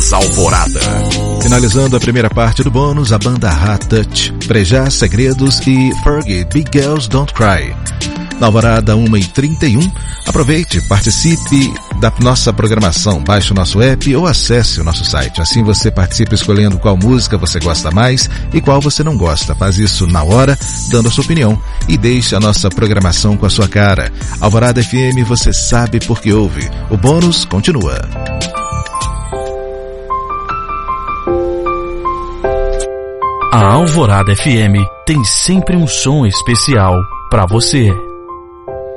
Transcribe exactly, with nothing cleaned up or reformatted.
Bônus Alvorada. Finalizando a primeira parte do bônus, a banda Hot Touch, Frejá, Segredos e Fergie, Big Girls Don't Cry. Na Alvorada uma e trinta e um, aproveite, participe da nossa programação, baixe o nosso app ou acesse o nosso site. Assim você participa escolhendo qual música você gosta mais e qual você não gosta. Faz isso na hora, dando a sua opinião e deixe a nossa programação com a sua cara. Alvorada F M, você sabe porque ouve. O bônus continua. A Alvorada F M tem sempre um som especial para você.